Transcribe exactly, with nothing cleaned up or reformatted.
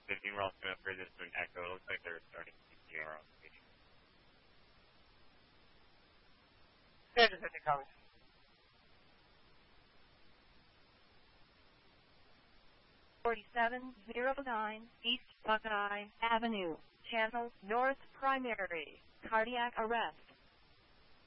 fifteen, we're also going to upgrade this to an Echo. It looks like they're starting C P R on the meeting. Standard fifty comments. forty-seven oh nine East Buckeye Avenue, Channel North Primary, cardiac arrest.